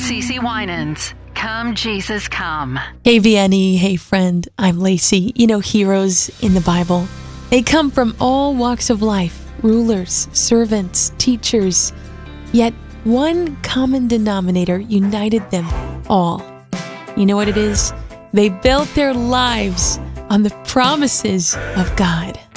CeCe Winans. Come, Jesus, come. Hey, VNE. Hey, friend. I'm Lacey. You know, heroes in the Bible. They come from all walks of life. Rulers, servants, teachers. Yet one common denominator united them all. You know what it is? They built their lives on the promises of God.